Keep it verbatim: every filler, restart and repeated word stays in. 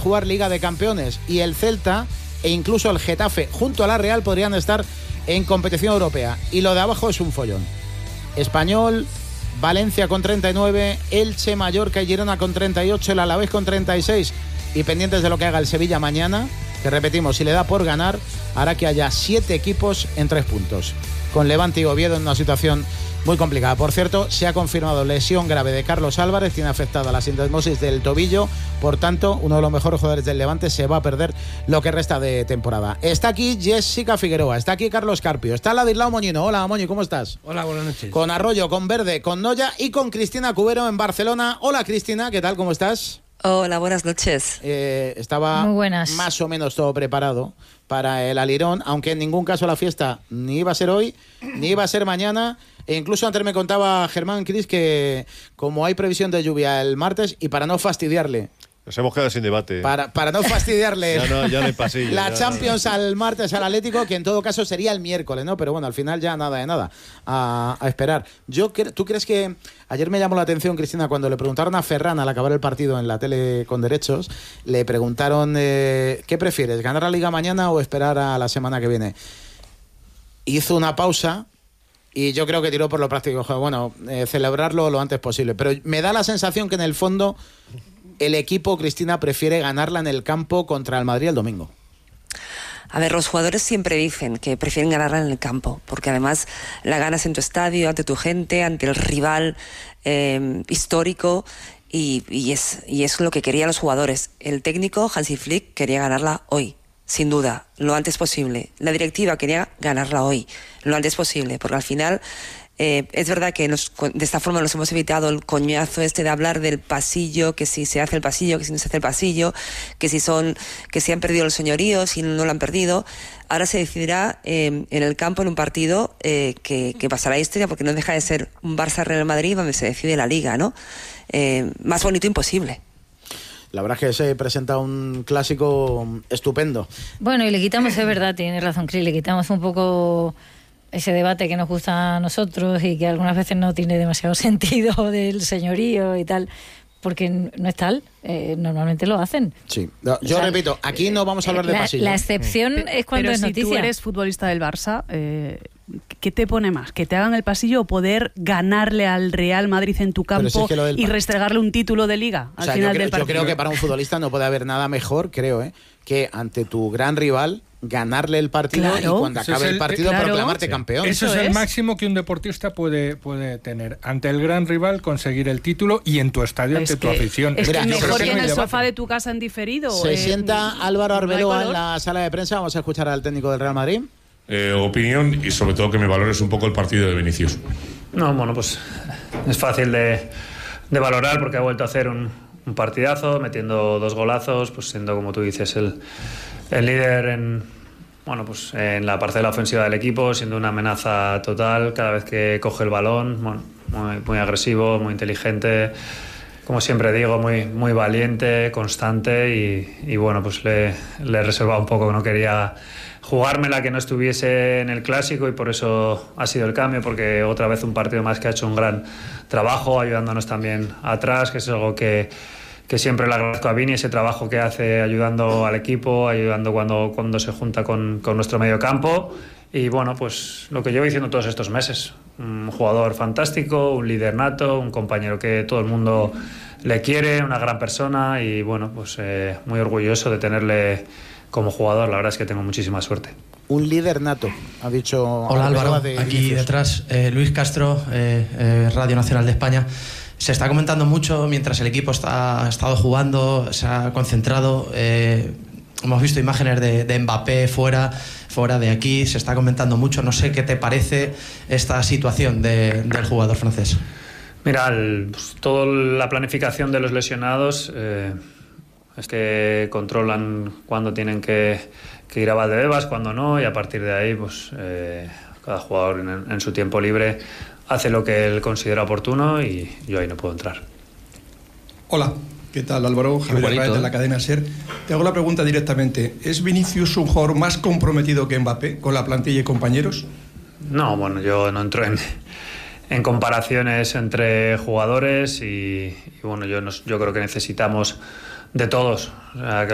jugar Liga de Campeones y el Celta e incluso el Getafe junto a la Real podrían estar en competición europea. Y lo de abajo es un follón. Español, Valencia con treinta y nueve, Elche, Mallorca y Girona con treinta y ocho, el Alavés con treinta y seis, y pendientes de lo que haga el Sevilla mañana, que repetimos, si le da por ganar, hará que haya siete equipos en tres puntos, con Levante y Oviedo en una situación muy complicada. Por cierto, se ha confirmado lesión grave de Carlos Álvarez, tiene afectada la sindesmosis del tobillo, por tanto, uno de los mejores jugadores del Levante se va a perder lo que resta de temporada. Está aquí Jessica Figueroa, está aquí Carlos Carpio, está Ladislao Moñino. Hola, Moñi, ¿cómo estás? Hola, buenas noches. Con Arroyo, con Verde, con Noya y con Cristina Cubero en Barcelona. Hola, Cristina, ¿qué tal? ¿Cómo estás? Hola, buenas noches. Eh, estaba Muy buenas. Más o menos todo preparado para el Alirón, aunque en ningún caso la fiesta ni iba a ser hoy, ni iba a ser mañana. E incluso antes me contaba Germán Cris que como hay previsión de lluvia el martes, y para no fastidiarle, nos hemos quedado sin debate. Para, para no fastidiarle ya no, ya no hay pasillo, la ya, Champions no. al martes al Atlético, que en todo caso sería el miércoles, ¿no? Pero bueno, al final ya nada de nada. A, a esperar. Yo, ¿tú crees que ayer me llamó la atención, Cristina, cuando le preguntaron a Ferran al acabar el partido en la tele con derechos, le preguntaron eh, ¿qué prefieres, ganar la Liga mañana o esperar a la semana que viene? Hizo una pausa y yo creo que tiró por lo práctico. Bueno, eh, celebrarlo lo antes posible. Pero me da la sensación que en el fondo el equipo, Cristina, prefiere ganarla en el campo contra el Madrid el domingo. A ver, los jugadores siempre dicen que prefieren ganarla en el campo, porque además la ganas en tu estadio, ante tu gente, ante el rival eh, histórico, y, y, es, y es lo que querían los jugadores. El técnico, Hansi Flick, quería ganarla hoy, sin duda, lo antes posible. La directiva quería ganarla hoy, lo antes posible, porque al final eh, es verdad que nos, de esta forma nos hemos evitado el coñazo este de hablar del pasillo, que si se hace el pasillo, que si no se hace el pasillo, que si son, que si han perdido el señorío, si no lo han perdido. Ahora se decidirá eh, en el campo, en un partido eh, que, que pasará a la historia, porque no deja de ser un Barça-Real Madrid donde se decide la Liga, ¿no? Eh, más bonito imposible. La verdad es que se presenta un clásico estupendo. Bueno, y le quitamos, es verdad, tiene razón Cris, le quitamos un poco ese debate que nos gusta a nosotros y que algunas veces no tiene demasiado sentido del señorío y tal, porque no es tal, eh, normalmente lo hacen. Sí, yo o sea, repito, aquí no vamos a hablar de la, pasillo. La excepción pero, es cuando pero es si noticia. Tú eres futbolista del Barça, eh, ¿qué te pone más? ¿Que te hagan el pasillo o poder ganarle al Real Madrid en tu campo si es que y restregarle un título de Liga al o sea, final yo creo, del partido? Yo creo que para un futbolista no puede haber nada mejor, creo, ¿eh? que ante tu gran rival ganarle el partido, claro, y cuando acabe el, el partido claro, proclamarte sí. campeón. Eso, Eso es, es el máximo que un deportista puede, puede tener. Ante el gran rival conseguir el título y en tu estadio, es ante que, tu afición. Es Mira, que mejor que en el debate. sofá de tu casa en diferido. Se eh, sienta Álvaro Arbeloa no en la sala de prensa. Vamos a escuchar al técnico del Real Madrid. Eh, opinión y sobre todo que me valores un poco el partido de Vinicius. No, bueno, pues es fácil de, de valorar porque ha vuelto a hacer un, un partidazo, metiendo dos golazos, pues siendo, como tú dices, el, el líder en, bueno, pues en la parcela ofensiva del equipo, siendo una amenaza total cada vez que coge el balón, bueno, muy, muy agresivo, muy inteligente, como siempre digo, muy, muy valiente, constante y, y bueno, pues le, le reservaba un poco, no quería jugármela que no estuviese en el clásico y por eso ha sido el cambio, porque otra vez un partido más que ha hecho un gran trabajo ayudándonos también atrás, que es algo que, que siempre le agradezco a Vini, ese trabajo que hace ayudando al equipo, ayudando cuando, cuando se junta con, con nuestro medio campo. Y bueno, pues lo que llevo diciendo todos estos meses, un jugador fantástico, un líder nato, un compañero que todo el mundo le quiere, una gran persona y bueno, pues eh, muy orgulloso de tenerle como jugador. La verdad es que tengo muchísima suerte. Un líder nato, ha dicho. Hola Álvaro, de aquí Vinicius. Detrás eh, Luis Castro, eh, eh, Radio Nacional de España. Se está comentando mucho mientras el equipo está, ha estado jugando, se ha concentrado. Eh, hemos visto imágenes de, de Mbappé fuera, fuera de aquí. Se está comentando mucho. No sé qué te parece esta situación de, del jugador francés. Mira, el, pues, toda la planificación de los lesionados eh, es que controlan cuándo tienen que, que ir a Valdebebas, cuándo no, y a partir de ahí, pues eh, cada jugador en, en su tiempo libre hace lo que él considera oportuno y yo ahí no puedo entrar. Hola, ¿qué tal Álvaro? Javier Hernández de la cadena SER. Te hago la pregunta directamente. ¿Es Vinicius un jugador más comprometido que Mbappé con la plantilla y compañeros? No, bueno, yo no entro en, en comparaciones entre jugadores y, y bueno, yo, nos, yo creo que necesitamos de todos. O sea, que